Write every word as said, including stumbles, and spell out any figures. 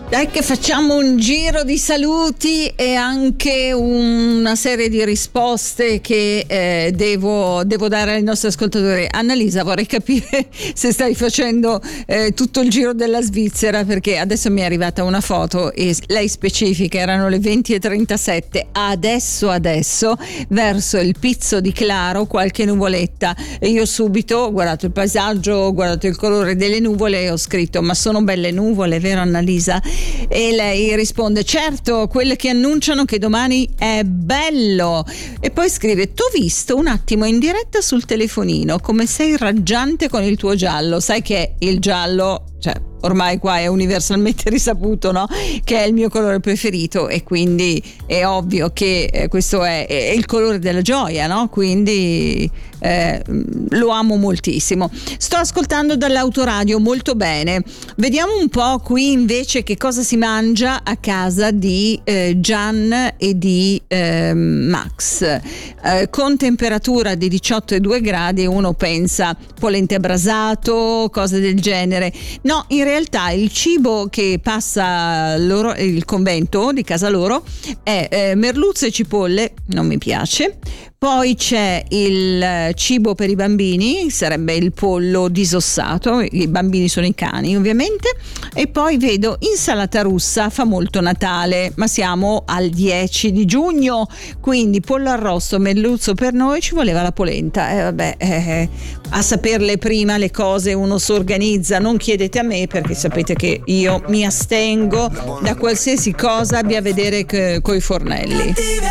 Dai che facciamo un giro di saluti e anche una serie di risposte che eh, devo, devo dare ai nostri ascoltatori. Annalisa, vorrei capire se stai facendo eh, tutto il giro della Svizzera, perché adesso mi è arrivata una foto e lei specifica, erano le venti e trentasette, adesso adesso verso il Pizzo di Claro qualche nuvoletta, e io subito ho guardato il paesaggio, ho guardato il colore delle nuvole e ho scritto: ma sono belle nuvole, vero Annalisa? E lei risponde: certo, quelle che annunciano che domani è bello. E poi scrive: t'ho visto un attimo in diretta sul telefonino, come sei raggiante con il tuo giallo. Sai che il giallo, cioè ormai qua è universalmente risaputo, no? Che è il mio colore preferito, e quindi è ovvio che eh, questo è, è il colore della gioia, no? Quindi eh, lo amo moltissimo. Sto ascoltando dall'autoradio molto bene. Vediamo un po' qui invece che cosa si mangia a casa di eh, Gian e di eh, Max. Eh, con temperatura di diciotto e due gradi, uno pensa polente brasato, cose del genere. No, in realtà il cibo che passa loro, il convento di casa loro, è eh, merluzzo e cipolle, non mi piace. Poi c'è il cibo per i bambini, sarebbe il pollo disossato, i bambini sono i cani ovviamente, e poi vedo insalata russa, fa molto Natale, ma siamo al dieci di giugno, quindi pollo arrosto, merluzzo per noi, ci voleva la polenta. E eh, vabbè, eh, a saperle prima le cose uno si organizza, non chiedete a me, perché sapete che io mi astengo da qualsiasi cosa abbia a vedere coi fornelli.